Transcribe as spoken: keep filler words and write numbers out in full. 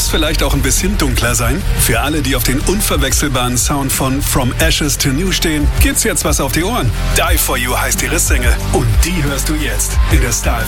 es vielleicht auch ein bisschen dunkler sein? Für alle, die auf den unverwechselbaren Sound von From Ashes to New stehen, gibt's jetzt was auf die Ohren. Die For You heißt ihre Single und die hörst du jetzt in der Star